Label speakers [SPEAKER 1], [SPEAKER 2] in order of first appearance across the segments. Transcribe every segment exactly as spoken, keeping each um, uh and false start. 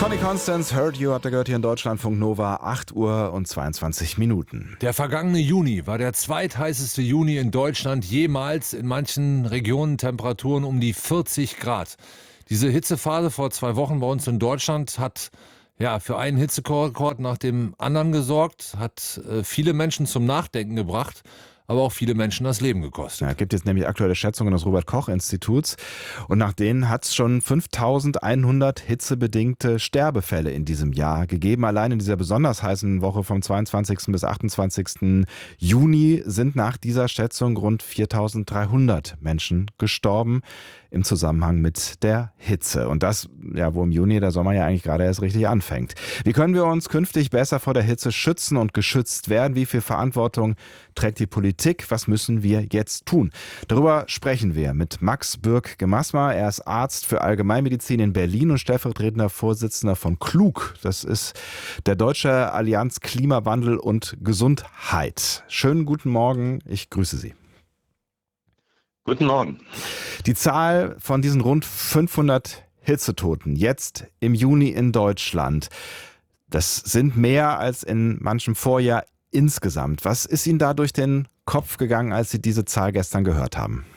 [SPEAKER 1] Connie Constance, Heard You, habt ihr gehört hier in Deutschlandfunk Nova, acht Uhr und zweiundzwanzig Minuten.
[SPEAKER 2] Der vergangene Juni war der zweitheißeste Juni in Deutschland jemals, in manchen Regionen Temperaturen um die vierzig Grad. Diese Hitzephase vor zwei Wochen bei uns in Deutschland hat ja für einen Hitzerekord nach dem anderen gesorgt, hat äh, viele Menschen zum Nachdenken gebracht, aber auch viele Menschen das Leben gekostet.
[SPEAKER 1] Ja, es gibt jetzt nämlich aktuelle Schätzungen des Robert-Koch-Instituts und nach denen hat es schon fünftausendeinhundert hitzebedingte Sterbefälle in diesem Jahr gegeben. Allein in dieser besonders heißen Woche vom zweiundzwanzigsten bis achtundzwanzigsten Juni sind nach dieser Schätzung rund viertausenddreihundert Menschen gestorben im Zusammenhang mit der Hitze. Und das, ja, wo im Juni der Sommer ja eigentlich gerade erst richtig anfängt. Wie können wir uns künftig besser vor der Hitze schützen und geschützt werden? Wie viel Verantwortung trägt die Politik? Was müssen wir jetzt tun? Darüber sprechen wir mit Max Bürg-Gemasma. Er ist Arzt für Allgemeinmedizin in Berlin und stellvertretender Vorsitzender von KLUG. Das ist der Deutsche Allianz Klimawandel und Gesundheit. Schönen guten Morgen, ich grüße Sie.
[SPEAKER 3] Guten Morgen.
[SPEAKER 1] Die Zahl von diesen rund fünfhundert Hitzetoten jetzt im Juni in Deutschland, das sind mehr als in manchem Vorjahr insgesamt. Was ist Ihnen da durch den Kopf gegangen, als Sie diese Zahl gestern gehört haben?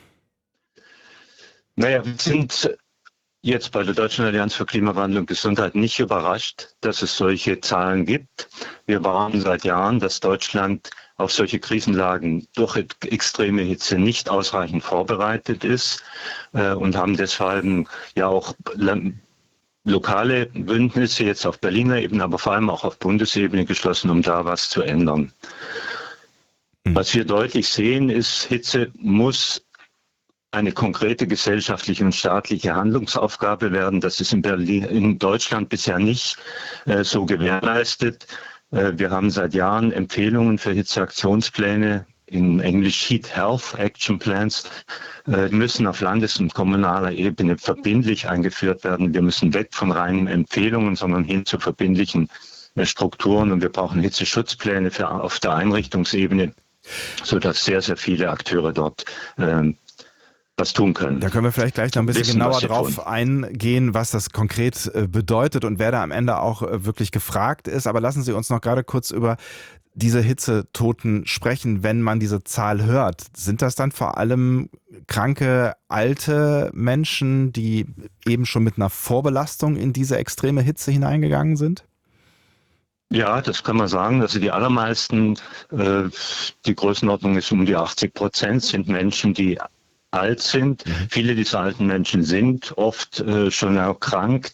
[SPEAKER 3] Naja, wir sind jetzt bei der Deutschen Allianz für Klimawandel und Gesundheit nicht überrascht, dass es solche Zahlen gibt. Wir warnen seit Jahren, dass Deutschland auf solche Krisenlagen durch extreme Hitze nicht ausreichend vorbereitet ist äh, und haben deshalb ja auch lokale Bündnisse jetzt auf Berliner Ebene, aber vor allem auch auf Bundesebene geschlossen, um da was zu ändern. Mhm. Was wir deutlich sehen, ist, Hitze muss eine konkrete gesellschaftliche und staatliche Handlungsaufgabe werden. Das ist in Berlin, in Deutschland bisher nicht äh, so gewährleistet. Äh, wir haben seit Jahren Empfehlungen für Hitzeaktionspläne, in Englisch Heat Health Action Plans, äh, müssen auf Landes- und kommunaler Ebene verbindlich eingeführt werden. Wir müssen weg von reinen Empfehlungen, sondern hin zu verbindlichen äh, Strukturen. Und wir brauchen Hitzeschutzpläne für, auf der Einrichtungsebene, sodass sehr, sehr viele Akteure dort äh, was tun können.
[SPEAKER 1] Da können wir vielleicht gleich noch ein bisschen
[SPEAKER 3] Wissen,
[SPEAKER 1] genauer drauf eingehen, was das konkret äh, bedeutet und wer da am Ende auch äh, wirklich gefragt ist. Aber lassen Sie uns noch gerade kurz über diese Hitzetoten sprechen, wenn man diese Zahl hört. Sind das dann vor allem kranke, alte Menschen, die eben schon mit einer Vorbelastung in diese extreme Hitze hineingegangen sind?
[SPEAKER 3] Ja, das kann man sagen. Also die allermeisten, äh, die Größenordnung ist um die achtzig Prozent, sind Menschen, die alt sind. Mhm. Viele dieser alten Menschen sind oft äh, schon erkrankt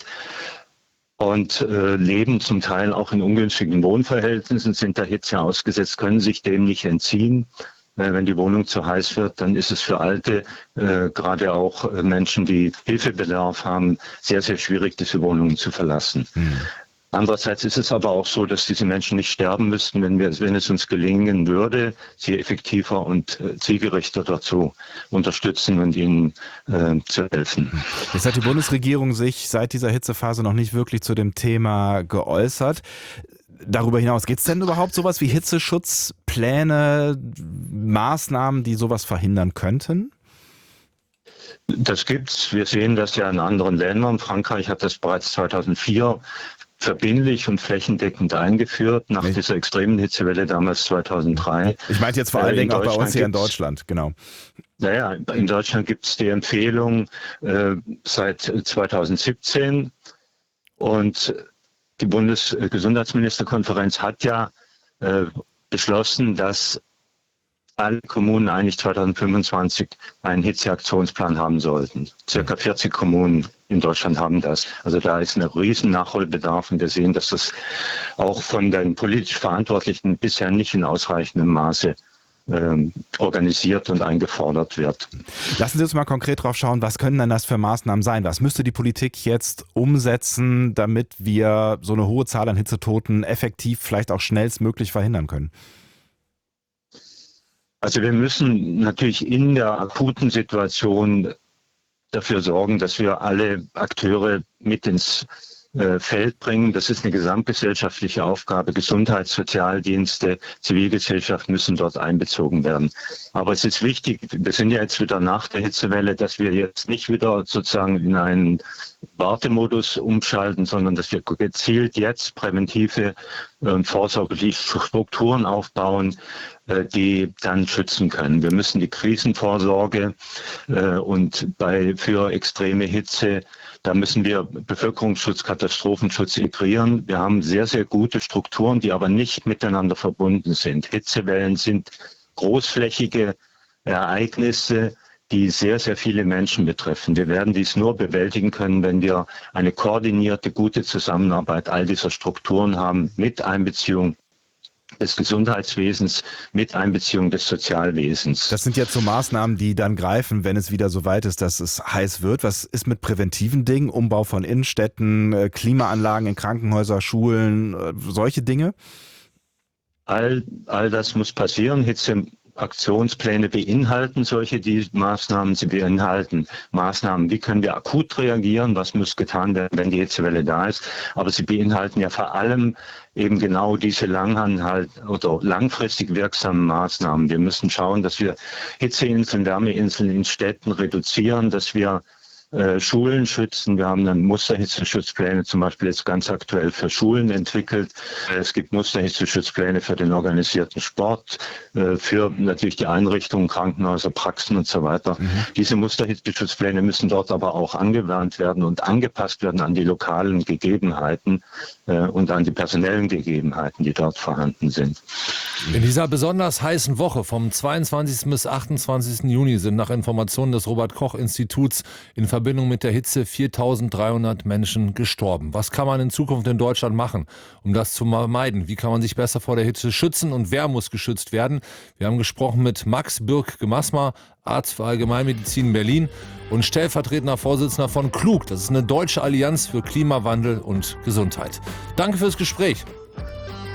[SPEAKER 3] und äh, leben zum Teil auch in ungünstigen Wohnverhältnissen, sind der Hitze ausgesetzt, können sich dem nicht entziehen. Äh, wenn die Wohnung zu heiß wird, dann ist es für Alte, äh, gerade auch äh, Menschen, die Hilfebedarf haben, sehr, sehr schwierig, diese Wohnungen zu verlassen. Mhm. Andererseits ist es aber auch so, dass diese Menschen nicht sterben müssten, wenn wir, wenn es uns gelingen würde, sie effektiver und äh, zielgerichter dazu unterstützen und ihnen äh, zu helfen.
[SPEAKER 1] Jetzt hat die Bundesregierung sich seit dieser Hitzephase noch nicht wirklich zu dem Thema geäußert. Darüber hinaus, gibt es denn überhaupt sowas wie Hitzeschutzpläne, Maßnahmen, die sowas verhindern könnten?
[SPEAKER 3] Das gibt's. Wir sehen das ja in anderen Ländern. Frankreich hat das bereits zweitausendvier verbindlich und flächendeckend eingeführt, nach ich, dieser extremen Hitzewelle damals zweitausenddrei.
[SPEAKER 1] Ich meinte jetzt vor allen Dingen auch bei uns hier in Deutschland, genau.
[SPEAKER 3] Naja, in Deutschland gibt es die Empfehlung äh, seit zweitausendsiebzehn und die Bundesgesundheitsministerkonferenz hat ja äh, beschlossen, dass alle Kommunen eigentlich zweitausendfünfundzwanzig einen Hitzeaktionsplan haben sollten. Circa vierzig Kommunen in Deutschland haben das. Also da ist ein riesen Nachholbedarf und wir sehen, dass das auch von den politisch Verantwortlichen bisher nicht in ausreichendem Maße ähm, organisiert und eingefordert wird.
[SPEAKER 1] Lassen Sie uns mal konkret drauf schauen, was können denn das für Maßnahmen sein? Was müsste die Politik jetzt umsetzen, damit wir so eine hohe Zahl an Hitzetoten effektiv, vielleicht auch schnellstmöglich verhindern können?
[SPEAKER 3] Also wir müssen natürlich in der akuten Situation dafür sorgen, dass wir alle Akteure mit ins äh, Feld bringen. Das ist eine gesamtgesellschaftliche Aufgabe. Gesundheit, Sozialdienste, Zivilgesellschaft müssen dort einbezogen werden. Aber es ist wichtig, wir sind ja jetzt wieder nach der Hitzewelle, dass wir jetzt nicht wieder sozusagen in einen Wartemodus umschalten, sondern dass wir gezielt jetzt präventive und vorsorgliche Strukturen aufbauen, die dann schützen können. Wir müssen die Krisenvorsorge äh, und bei für extreme Hitze, da müssen wir Bevölkerungsschutz, Katastrophenschutz integrieren. Wir haben sehr, sehr gute Strukturen, die aber nicht miteinander verbunden sind. Hitzewellen sind großflächige Ereignisse, die sehr, sehr viele Menschen betreffen. Wir werden dies nur bewältigen können, wenn wir eine koordinierte, gute Zusammenarbeit all dieser Strukturen haben, mit Einbeziehung des Gesundheitswesens, mit Einbeziehung des Sozialwesens.
[SPEAKER 1] Das sind jetzt so Maßnahmen, die dann greifen, wenn es wieder so weit ist, dass es heiß wird. Was ist mit präventiven Dingen? Umbau von Innenstädten, Klimaanlagen in Krankenhäuser, Schulen, solche Dinge?
[SPEAKER 3] All, all das muss passieren. Hitzeaktionspläne beinhalten solche die Maßnahmen. Sie beinhalten Maßnahmen, wie können wir akut reagieren, was muss getan werden, wenn die Hitzewelle da ist. Aber sie beinhalten ja vor allem eben genau diese langanhalt oder langfristig wirksamen Maßnahmen. Wir müssen schauen, dass wir Hitzeinseln, Wärmeinseln in Städten reduzieren, dass wir äh, Schulen schützen. Wir haben dann Musterhitzeschutzpläne zum Beispiel jetzt ganz aktuell für Schulen entwickelt. Es gibt Musterhitzeschutzpläne für den organisierten Sport, äh, für natürlich die Einrichtungen, Krankenhäuser, Praxen und so weiter. Mhm. Diese Musterhitzeschutzpläne müssen dort aber auch angewandt werden und angepasst werden an die lokalen Gegebenheiten äh, und an die personellen Gegebenheiten, die dort vorhanden sind.
[SPEAKER 2] In dieser besonders heißen Woche vom zweiundzwanzigsten bis achtundzwanzigsten Juni sind nach Informationen des Robert-Koch-Instituts in Verbindung mit der Hitze viertausenddreihundert Menschen gestorben. Was kann man in Zukunft in Deutschland machen, um das zu vermeiden? Wie kann man sich besser vor der Hitze schützen und wer muss geschützt werden? Wir haben gesprochen mit Max Birk-Gemaßmer, Arzt für Allgemeinmedizin in Berlin und stellvertretender Vorsitzender von KLUG. Das ist eine deutsche Allianz für Klimawandel und Gesundheit. Danke fürs Gespräch.